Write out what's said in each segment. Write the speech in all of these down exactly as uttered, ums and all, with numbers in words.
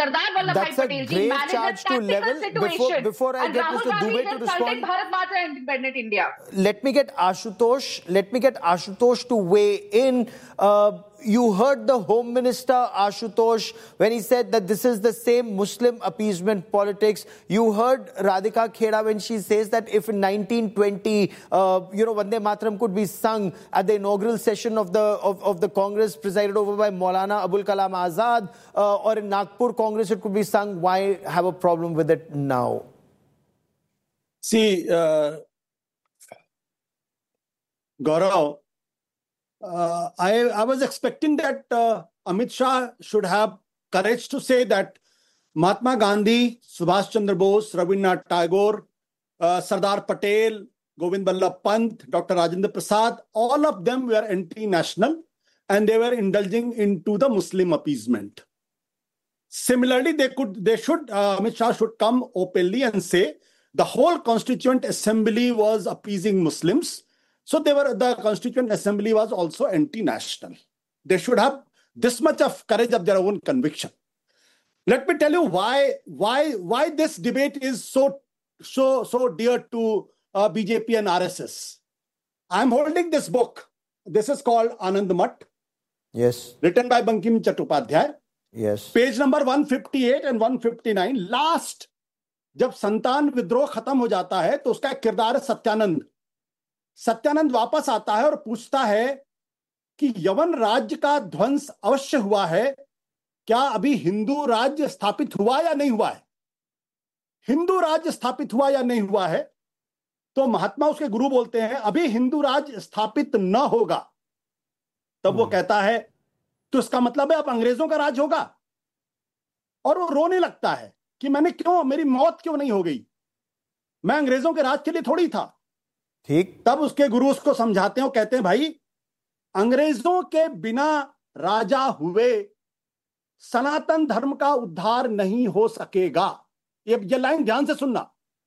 Sardar Vallabhbhai Patel ji managed a tactical situation. Before, before I and get Rahul Mister Gandhi Dubey is to insulting respond, Bharat Mata and independent India. Let me get Ashutosh. Let me get Ashutosh to weigh in. Uh, you heard the Home Minister Ashutosh when he said that this is the same Muslim appeasement politics. You heard Radhika Kheda when she says that if in nineteen twenty, uh, you know, Vande Mataram could be sung at the inaugural session of the of, of the Congress presided over by Maulana Abul Kalam Azad, uh, or in Nagpur Congress it could be sung, why have a problem with it now? See, uh, Gaurav, uh, I, I was expecting that uh, Amit Shah should have courage to say that Mahatma Gandhi, Subhash Chandra Bose, Rabindranath Tagore, uh, Sardar Patel, Govind Ballabh Pant, Doctor Rajendra Prasad, all of them were anti-national and they were indulging into the Muslim appeasement. Similarly, they could, they should, uh, Amit Shah should come openly and say the whole Constituent Assembly was appeasing Muslims. So they were, the Constituent Assembly was also anti-national. They should have this much of courage of their own conviction. Let me tell you why, why, why this debate is so, so, so dear to uh, B J P and R S S. I'm holding this book. This is called Anand Math. Yes. Written by Bankim Chattopadhyay. Yes. Page number one fifty-eight and one fifty-nine. Last, जब संतान विद्रोह खत्म हो जाता है तो उसका किरदार सत्यानंद सत्यानंद वापस आता है और पूछता है कि यवन राज्य का ध्वंस अवश्य हुआ है, क्या अभी हिंदू राज्य स्थापित हुआ या नहीं हुआ है? हिंदू राज्य स्थापित हुआ या नहीं हुआ है? तो महात्मा उसके गुरु बोलते हैं अभी हिंदू राज्य स्थापित न होगा. तब वो कहता है तो इसका मतलब है अब अंग्रेजों का राज होगा. और वो रोने लगता है कि मैंने क्यों, मेरी मौत क्यों नहीं हो गई, मैं अंग्रेजों के राज के लिए थोड़ी था. ठीक. तब उसके गुरु उसको समझाते हैं, कहते हैं भाई अंग्रेजों के बिना राजा हुए सनातन धर्म का उद्धार नहीं हो सकेगा. ये ये लाइन ध्यान से सुनना,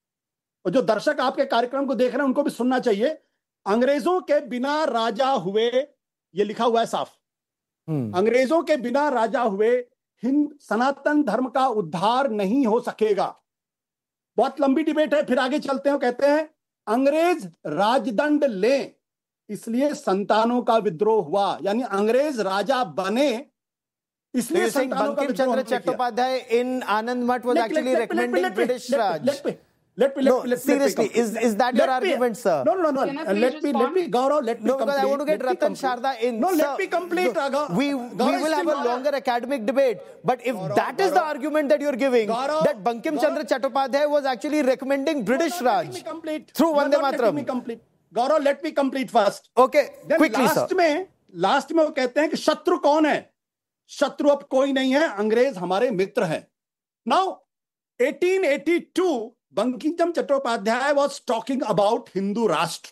और जो दर्शक आपके कार्यक्रम को देख रहे हैं उनको भी सुनना चाहिए. अंग्रेजों के बिना राजा हुए, ये लिखा हुआ है साफ, अंग्रेजों के बिना राजा हुए हिंद सनातन धर्म का उद्धार नहीं हो सकेगा. बहुत लंबी डिबेट है, फिर आगे चलते हैं. कहते हैं अंग्रेज राजदंड ले इसलिए संतानों का विद्रोह हुआ, यानी अंग्रेज राजा बने इसलिए संतानों का विद्रोह. Bankim Chandra Chattopadhyay in Anand Math was actually recommending British Raj. Let me let me let me seriously, is is that your argument, sir? No, no, no. Let me let me Gaurav, let me no, because I want to get Ratan Sharda in. No, let me complete. We we will have a longer academic debate, but if that is the argument that you're giving, that Bankim Chandra Chattopadhyay was actually recommending British Raj through Vande Mataram. Let me complete. Gaurav, let me complete first. Okay, quickly, sir. Last में last में वो कहते हैं कि शत्रु कौन है? शत्रु अब कोई नहीं है, अंग्रेज हमारे मित्र हैं. Now, eighteen eighty-two, Bankim Chandra Chattopadhyay was talking about Hindu Rashtra.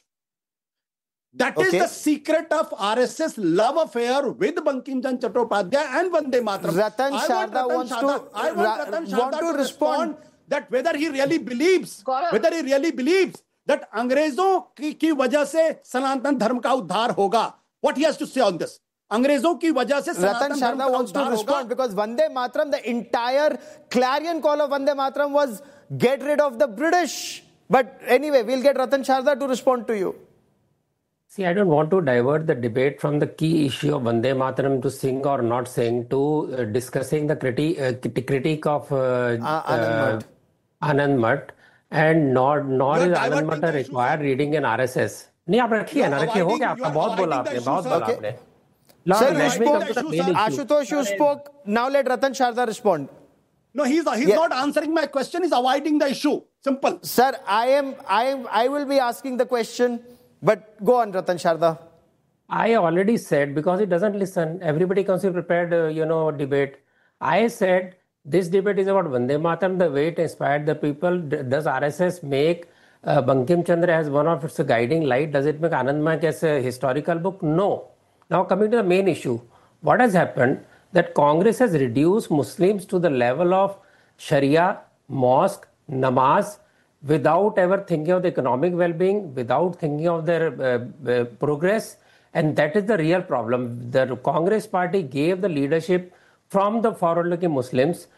That okay. is the secret of R S S love affair with Bankim Chandra Chattopadhyay and Vande Mataram. Ratan Sharda wants to, I want Ratan Sharda want to, to respond that whether he really believes, whether he really believes that अंग्रेजों की, की वजह से सनातन धर्म का उद्धार होगा. What he has to say on this? अंग्रेजों की वजह से Ratan Sharda wants to respond because Vande Mataram, the entire clarion call of Vande Mataram was get rid of the British. But anyway, we'll get Ratan Sharda to respond to you. See, I don't want to divert the debate from the key issue of Vande Mataram to sing or not sing to uh, discussing the criti- uh, critique of uh, uh, Anand Math. Uh, Anand Math. And nor nor is Anand Math required reading in R S S. नहीं आप रखिए ना रखिए हो गया आपका बहुत बोला आपने बहुत बोला आपने. Sir, you spoke. Ashutosh, you spoke. Now let Ratan Sharda respond. No, he's he's yeah. not answering my question. He's avoiding the issue. Simple. Sir, I am I am I will be asking the question, but go on, Ratan Sharda. I already said because he doesn't listen. Everybody comes to prepared, uh, you know, debate. I said this debate is about Vande Mataram, the way it inspired the people. Does R S S make uh, Bankim Chandra as one of its guiding light? Does it make Anand Math as a historical book? No. Now coming to the main issue, what has happened that Congress has reduced Muslims to the level of Sharia, mosque, namaz, without ever thinking of the economic well-being, without thinking of their uh, uh, progress. And that is the real problem. The Congress party gave the leadership from the forward-looking Muslims